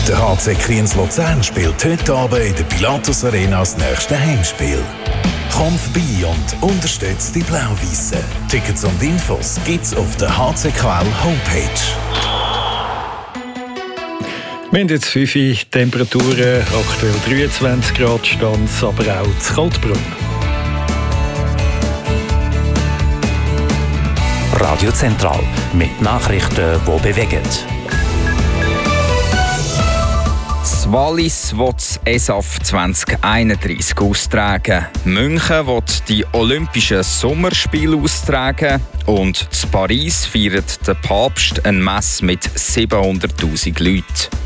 Der HC Kriens Luzern spielt heute Abend in der Pilatus Arena das nächste Heimspiel. Komm vorbei und unterstützt die Blau-Weissen. Tickets und Infos gibt's auf der HCQL Homepage. Wir haben jetzt 5 Temperaturen, aktuell 23 Grad stand aber auch zu Kaltbrunn. Radio Zentral mit Nachrichten, die bewegen. Das Wallis will das ESAF 2031 austragen. München will die Olympischen Sommerspiele austragen. Und in Paris feiert der Papst eine Messe mit 700'000 Leuten.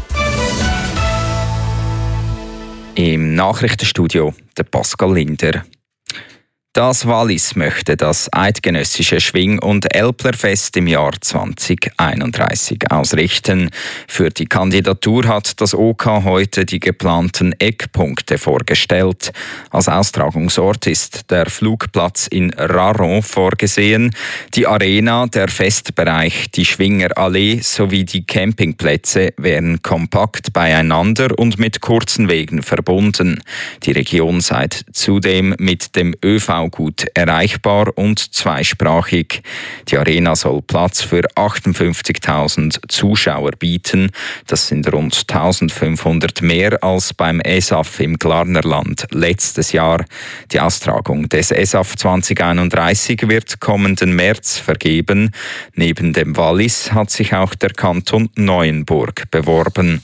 Im Nachrichtenstudio der Pascal Linder. Das Wallis möchte das eidgenössische Schwing- und Älplerfest im Jahr 2031 ausrichten. Für die Kandidatur hat das OK heute die geplanten Eckpunkte vorgestellt. Als Austragungsort ist der Flugplatz in Raron vorgesehen, die Arena, der Festbereich, die Schwingerallee sowie die Campingplätze wären kompakt beieinander und mit kurzen Wegen verbunden. Die Region sei zudem mit dem ÖV gut erreichbar und zweisprachig. Die Arena soll Platz für 58.000 Zuschauer bieten. Das sind rund 1.500 mehr als beim ESAF im Glarnerland letztes Jahr. Die Austragung des ESAF 2031 wird kommenden März vergeben. Neben dem Wallis hat sich auch der Kanton Neuenburg beworben.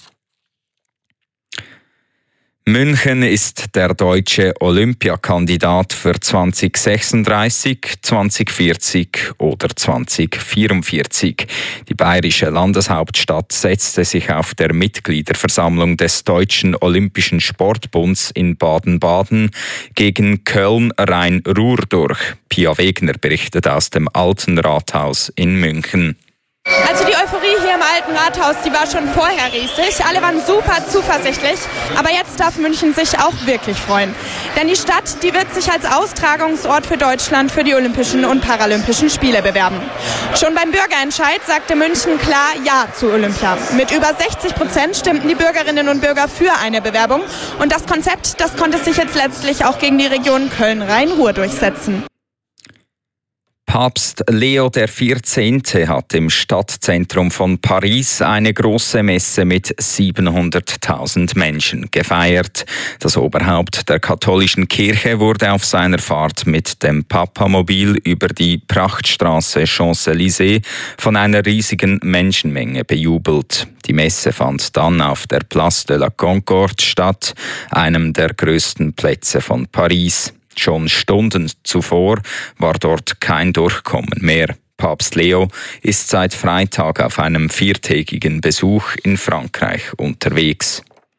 München ist der deutsche Olympiakandidat für 2036, 2040 oder 2044. Die bayerische Landeshauptstadt setzte sich auf der Mitgliederversammlung des Deutschen Olympischen Sportbunds in Baden-Baden gegen Köln-Rhein-Ruhr durch. Pia Wegner berichtet aus dem Alten Rathaus in München. Also die Euphorie hier im Alten Rathaus, die war schon vorher riesig. Alle waren super zuversichtlich. Aber jetzt darf München sich auch wirklich freuen. Denn die Stadt, die wird sich als Austragungsort für Deutschland für die Olympischen und Paralympischen Spiele bewerben. Schon beim Bürgerentscheid sagte München klar Ja zu Olympia. Mit über 60% stimmten die Bürgerinnen und Bürger für eine Bewerbung. Und das Konzept, das konnte sich jetzt letztlich auch gegen die Region Köln-Rhein-Ruhr durchsetzen. Papst Leo XIV. Hat im Stadtzentrum von Paris eine große Messe mit 700.000 Menschen gefeiert. Das Oberhaupt der katholischen Kirche wurde auf seiner Fahrt mit dem Papamobil über die Prachtstraße Champs-Élysées von einer riesigen Menschenmenge bejubelt. Die Messe fand dann auf der Place de la Concorde statt, einem der größten Plätze von Paris. Schon Stunden zuvor war dort kein Durchkommen mehr. Papst Leo ist seit Freitag auf einem 4-tägigen Besuch in Frankreich unterwegs.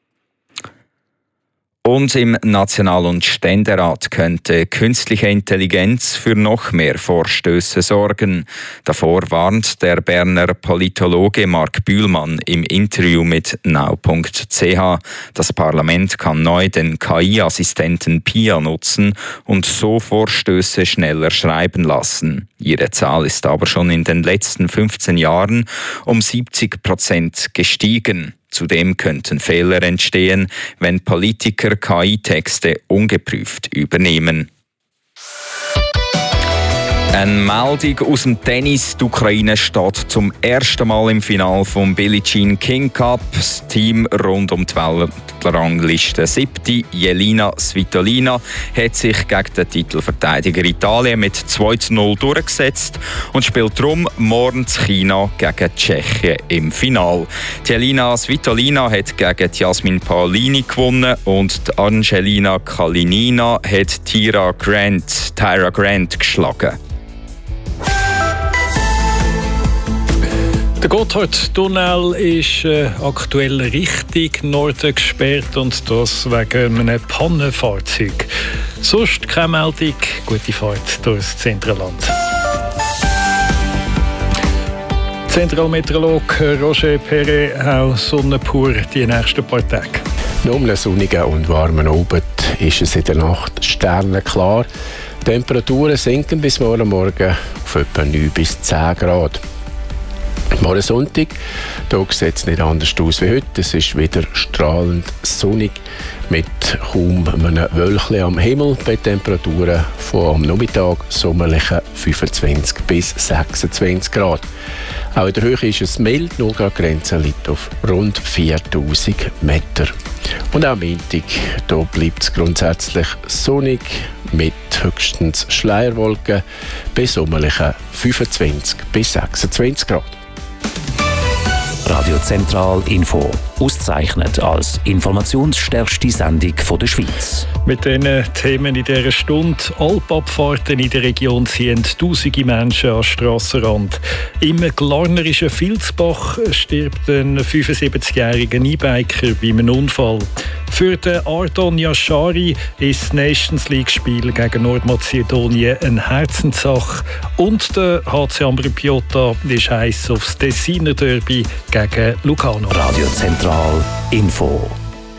Und im National- und Ständerat könnte künstliche Intelligenz für noch mehr Vorstöße sorgen. Davor warnt der Berner Politologe Marc Bühlmann im Interview mit now.ch. Das Parlament kann neu den KI-Assistenten Pia nutzen und so Vorstöße schneller schreiben lassen. Ihre Zahl ist aber schon in den letzten 15 Jahren um 70% gestiegen. Zudem könnten Fehler entstehen, wenn Politiker KI-Texte ungeprüft übernehmen. Eine Meldung aus dem Tennis. Die Ukraine steht zum ersten Mal im Finale vom Billie Jean King Cup. Das Team rund um die Weltrangliste 7. Jelena Svitolina hat sich gegen den Titelverteidiger Italien mit 2:0 durchgesetzt und spielt darum morgen in China gegen Tschechien im Finale. Jelena Svitolina hat gegen Jasmin Paolini gewonnen und die Angelina Kalinina hat Tyra Grant geschlagen. Der Gotthardtunnel ist aktuell Richtung Norden gesperrt und das wegen einem Pannenfahrzeug. Sonst keine Meldung, gute Fahrt durchs Zentralland. Zentralmeteorologe Roger Perret, auch Sonne pur die nächsten paar Tage. Nur einem sonnigen und warmen Abend ist es in der Nacht sternenklar. Die Temperaturen sinken bis morgen auf etwa 9 bis 10 Grad. Morgen Sonntag, hier sieht es nicht anders aus wie heute. Es ist wieder strahlend sonnig mit kaum einem Wölkchen am Himmel bei Temperaturen von am Nachmittag sommerlichen 25 bis 26 Grad. Auch in der Höhe ist es mild, nur die Grenze liegt auf rund 4000 Meter. Und auch am Montag, hier bleibt es grundsätzlich sonnig mit höchstens Schleierwolken bei sommerlichen 25 bis 26 Grad. Radio Zentral Info, ausgezeichnet als informationsstärkste Sendung der Schweiz. Mit diesen Themen in dieser Stunde. Alpabfahrten in der Region ziehen tausende Menschen an den Strassenrand. Im glarnerischen Vilsbach stirbt ein 75-jähriger E-Biker bei einem Unfall. Für den Ardon Yashari ist das Nations League-Spiel gegen Nordmazedonien eine Herzenssache. Und der HC Ambri-Piotta ist heiß aufs Tessiner Derby gegen Lugano. Radio Zentral Info.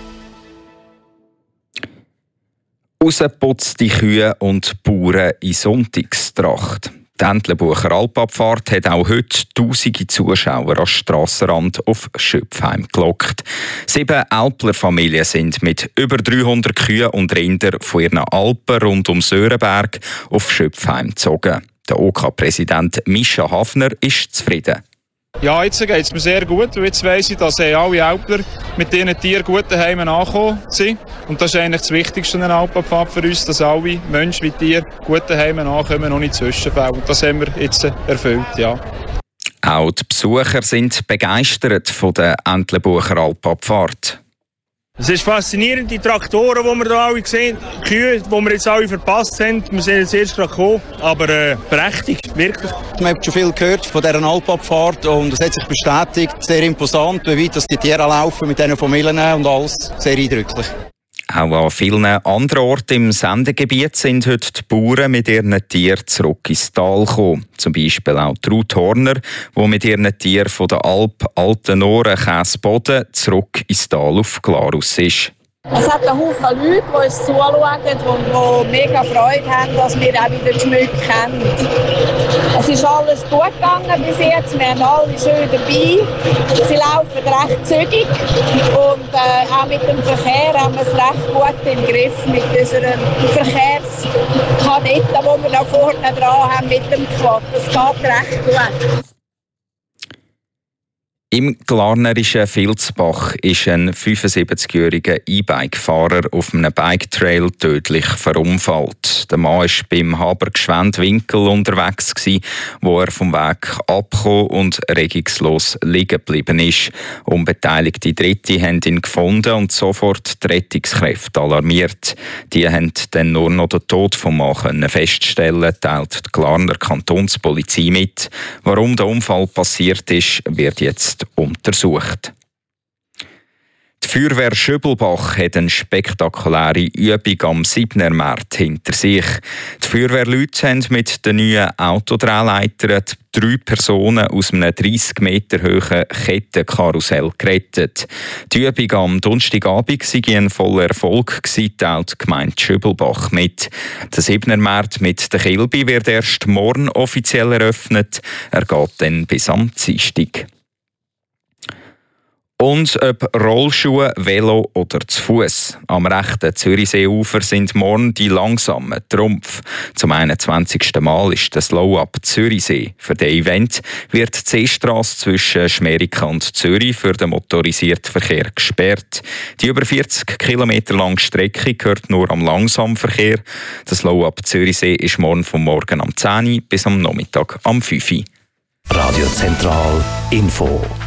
Rausgeputzte Kühe und Bauern in Sonntagstracht. Die Entlebucher Alpabfahrt hat auch heute tausende Zuschauer am Strassenrand auf Schöpfheim gelockt. 7 Alpler-Familien sind mit über 300 Kühen und Rindern von ihren Alpen rund um Sörenberg auf Schöpfheim gezogen. Der OK-Präsident Mischa Hafner ist zufrieden. Ja, jetzt geht es mir sehr gut. Jetzt weiss ich, dass alle Alpler mit ihren Tieren gut daheim angekommen sind. Und das ist eigentlich das Wichtigste an einer Alpabfahrt für uns, dass alle Menschen wie Tiere gut daheim ankommen, ohne Zwischenfälle. Und das haben wir jetzt erfüllt, ja. Auch die Besucher sind begeistert von der Entlebucher Alpabfahrt. Es ist faszinierend, die Traktoren, die wir hier alle sehen, die Kühe, die wir jetzt alle verpasst haben. Wir sind jetzt erst gerade gekommen, aber prächtig, wirklich. Man hat schon viel gehört von dieser Alpabfahrt und es hat sich bestätigt, sehr imposant, wie weit die Tiere laufen mit diesen Familien und alles, sehr eindrücklich. Auch an vielen anderen Orten im Sendegebiet sind heute die Bauern mit ihren Tieren zurück ins Tal gekommen. Zum Beispiel auch die Ruth Horner, die mit ihren Tieren von der Alp Altenohren Käsboden zurück ins Tal auf Glarus ist. Es hat einen Haufen Leute, die uns zuschauen und die mega Freude haben, dass wir auch wieder die Schmück kennen. Es ist alles gut gegangen bis jetzt, wir haben alle schön dabei. Sie laufen recht zügig und auch mit dem Verkehr haben wir es recht gut im Griff mit unseren Verkehrskadetten, die wir da vorne dran haben mit dem Quad. Das geht recht gut. Im glarnerischen Vilsbach ist ein 75-jähriger E-Bike-Fahrer auf einem Bike-Trail tödlich verunfallt. Der Mann war beim Habergschwend-Winkel unterwegs, wo er vom Weg abgekommen und regungslos liegen geblieben ist. Unbeteiligte Dritte haben ihn gefunden und sofort die Rettungskräfte alarmiert. Die haben dann nur noch den Tod des Mannes feststellen, teilt die Glarner Kantonspolizei mit. Warum der Unfall passiert ist, wird jetzt untersucht. Die Feuerwehr Schöbelbach hat eine spektakuläre Übung am 7. März hinter sich. Die Feuerwehrleute haben mit den neuen Autodrehleitern 3 Personen aus einem 30 Meter hohen Kettenkarussell gerettet. Die Übung am Donnerstagabend sei ein voller Erfolg gewesen, teilt die Gemeinde Schöbelbach mit. Der 7. März mit der Kilby wird erst morgen offiziell eröffnet. Er geht dann bis am Dienstag. Und ob Rollschuhe, Velo oder zu Fuß. Am rechten Zürichseeufer sind morgen die langsamen Trumpf. Zum 21. Mal ist das Slow-Up Zürichsee. Für das Event wird die Seestrasse zwischen Schmerika und Zürich für den motorisierten Verkehr gesperrt. Die über 40 Kilometer lange Strecke gehört nur am Langsamverkehr. Das Slow-Up Zürichsee ist morgen vom Morgen am 10 Uhr bis am Nachmittag am 5 Uhr. Radio Zentral Info.